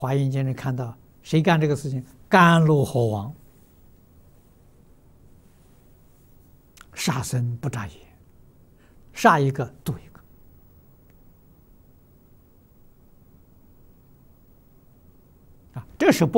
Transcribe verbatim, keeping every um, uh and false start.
华严经里看到谁干这个事情？甘露河王，杀生不眨眼，杀一个度一个。啊，这是不。